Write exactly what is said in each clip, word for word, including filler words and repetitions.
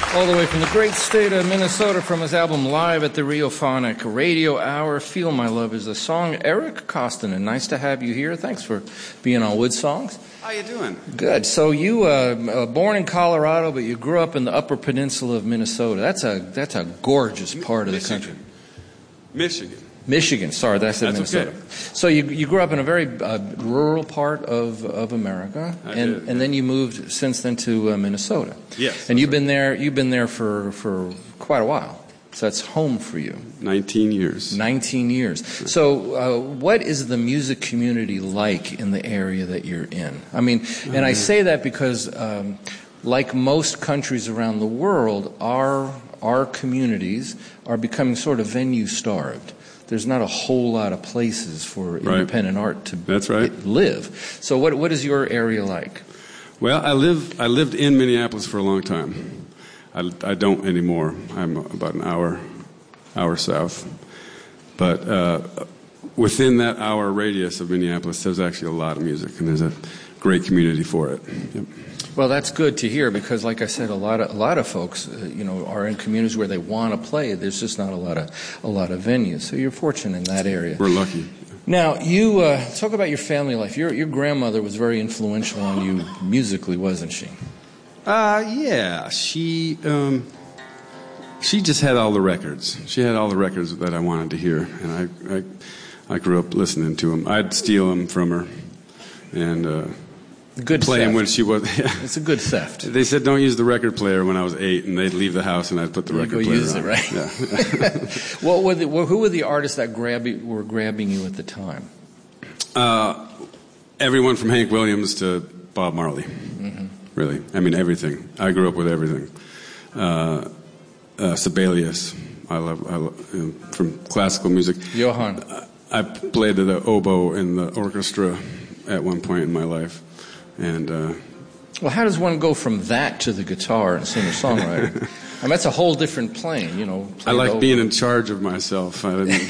All the way from the great state of Minnesota from his album Live at the Riophonic Radio Hour. Feel My Love is a song. Eric Kostonen, nice to have you here. Thanks for being on Wood Songs. How you doing? Good. So you uh, uh, born in Colorado, but you grew up in the Upper Peninsula of Minnesota. That's a that's a gorgeous part of Michigan. the country. Michigan. Michigan, sorry, that's, that's Minnesota. Okay. So you you grew up in a very uh, rural part of of America, I and did, and then you moved since then to uh, Minnesota. Yes. And you've been right. there you've been there for, for quite a while. So that's home for you. Nineteen years. Nineteen years. So uh, what is the music community like in the area that you're in? I mean, and mm-hmm. I say that because, um, like most countries around the world, our our communities are becoming sort of venue starved. There's not a whole lot of places for right. independent art to That's right. live. So what what is your area like? Well, I live I lived in Minneapolis for a long time. I, I don't anymore. I'm about an hour hour south. But uh, within that hour radius of Minneapolis, there's actually a lot of music, and there's a great community for it. Yep. Well, that's good to hear because, like I said, a lot of a lot of folks, uh, you know, are in communities where they want to play. There's just not a lot of a lot of venues. So you're fortunate in that area. We're lucky. Now, you uh, talk about your family life. Your your grandmother was very influential on you musically, wasn't she? Uh, yeah. She um, she just had all the records. She had all the records that I wanted to hear, and I I, I grew up listening to them. I'd steal them from her, and. Uh, Good playing theft. when she was. Yeah. It's a good theft. They said don't use the record player when I was eight, and they'd leave the house, and I'd put the you record go player use on. it, right? Yeah. What were the, who were the artists that grab you, were grabbing you at the time? Uh, everyone from Hank Williams to Bob Marley. Mm-hmm. Really, I mean everything. I grew up with everything. Uh, uh, Sibelius. I love, I love you know, from classical music. Johann. I played the oboe in the orchestra at one point in my life. And uh, well, how does one go from that to the guitar and singer-songwriter? I mean, that's a whole different plane, you know. I like being in charge of myself. I didn't,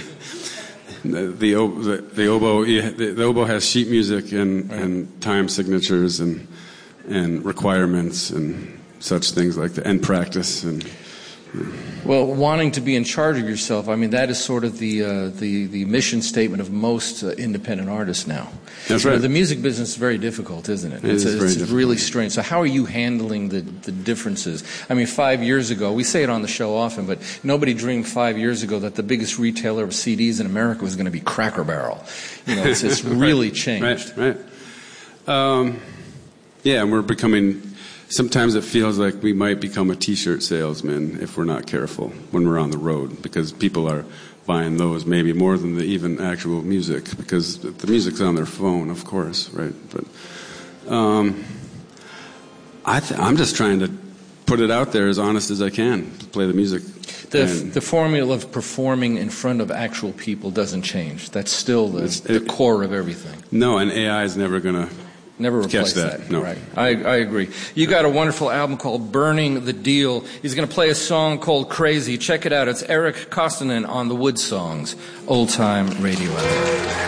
the, the, the, the oboe, the, the oboe has sheet music and, right. and time signatures and and requirements and such things like that, and practice and. Well, wanting to be in charge of yourself, I mean, that is sort of the uh, the, the mission statement of most uh, independent artists now. That's you right. know, the music business is very difficult, isn't it? It it's is a, very it's difficult. really strange. So how are you handling the, the differences? I mean, five years ago, we say it on the show often, but nobody dreamed five years ago that the biggest retailer of C Ds in America was going to be Cracker Barrel. You know, it's, it's really right. changed. Right, right. Um, yeah, and we're becoming... Sometimes it feels like we might become a T-shirt salesman if we're not careful when we're on the road, because people are buying those maybe more than the even actual music, because the music's on their phone, of course, right? But um, I th- I'm just trying to put it out there as honest as I can, to play the music. The, and the formula of performing in front of actual people doesn't change. That's still the, the it, core of everything. No, and A I is never going to... Never replace that. that. No. Right. I, I agree. You got a wonderful album called Burning the Deal. He's going to play a song called Crazy. Check it out. It's Eric Kostonen on the Wood Songs, Old Time Radio Hour.